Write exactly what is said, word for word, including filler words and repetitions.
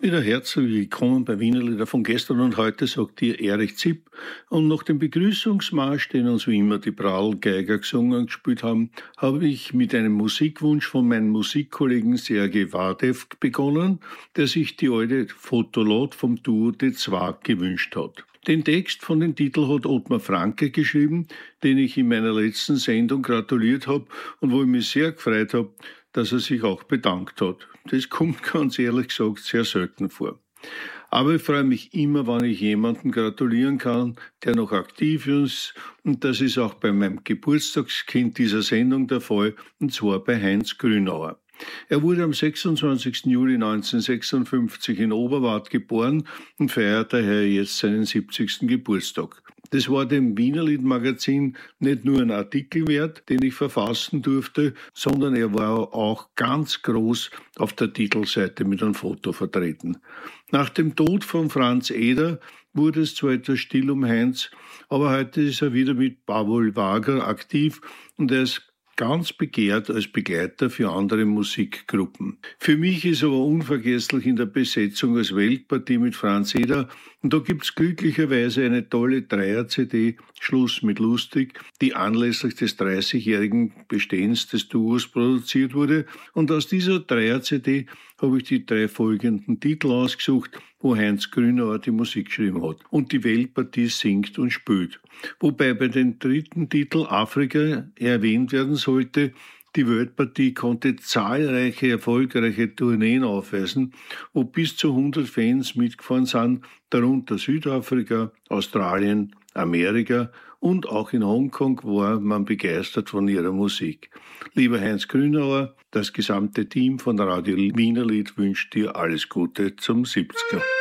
Wieder herzlich willkommen bei Wiener Lieder von gestern und heute, sagt dir Erich Zipp. Und nach dem Begrüßungsmarsch, den uns wie immer die Prall-Geiger gesungen und gespielt haben, habe ich mit einem Musikwunsch von meinem Musikkollegen Sergej Wadew begonnen, der sich die alte Fotolot vom Duo Die Zwag gewünscht hat. Den Text von dem Titel hat Ottmar Franke geschrieben, den ich in meiner letzten Sendung gratuliert habe und wo ich mich sehr gefreut habe, dass er sich auch bedankt hat. Das kommt ganz ehrlich gesagt sehr selten vor. Aber ich freue mich immer, wenn ich jemandem gratulieren kann, der noch aktiv ist. Und das ist auch bei meinem Geburtstagskind dieser Sendung der Fall, und zwar bei Heinz Grünauer. Er wurde am sechsundzwanzigsten Juli neunzehnhundertsechsundfünfzig in Oberwart geboren und feiert daher jetzt seinen siebzigsten Geburtstag. Das war dem Wienerlied-Magazin nicht nur ein Artikel wert, den ich verfassen durfte, sondern er war auch ganz groß auf der Titelseite mit einem Foto vertreten. Nach dem Tod von Franz Eder wurde es zwar etwas still um Heinz, aber heute ist er wieder mit Pavol Wager aktiv und er ist ganz begehrt als Begleiter für andere Musikgruppen. Für mich ist aber unvergesslich in der Besetzung als Weltpartie mit Franz Eder, und da gibt's glücklicherweise eine tolle Dreier-C D, Schluss mit lustig, die anlässlich des dreißigjährigen Bestehens des Duos produziert wurde, und aus dieser Dreier-C D habe ich die drei folgenden Titel ausgesucht, wo Heinz Grünauer die Musik geschrieben hat und die Weltpartie singt und spielt. Wobei bei dem dritten Titel Afrika erwähnt werden sollte, die Weltpartie konnte zahlreiche erfolgreiche Tourneen aufweisen, wo bis zu hundert Fans mitgefahren sind, darunter Südafrika, Australien, Amerika und auch in Hongkong war man begeistert von ihrer Musik. Lieber Heinz Grünauer, das gesamte Team von Radio Wienerlied wünscht dir alles Gute zum siebziger.